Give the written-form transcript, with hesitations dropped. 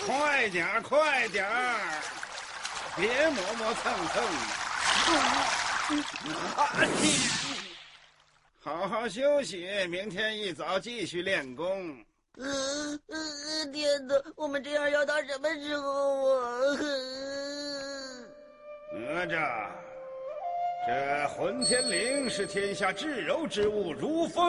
快点儿，快点儿，别磨磨蹭蹭。好好休息，明天一早继续练功。 天哪，我们这样要到什么时候啊？ 哪吒，这混天绫是天下至柔之物，如风